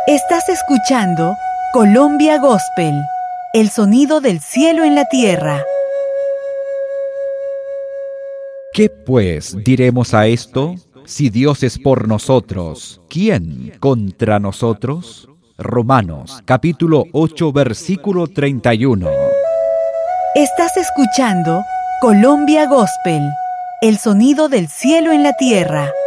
Estás escuchando Colombia Gospel, el sonido del cielo en la tierra. ¿Qué pues diremos a esto? Si Dios es por nosotros, ¿quién contra nosotros? Romanos, capítulo 8, versículo 31. Estás escuchando Colombia Gospel, el sonido del cielo en la tierra.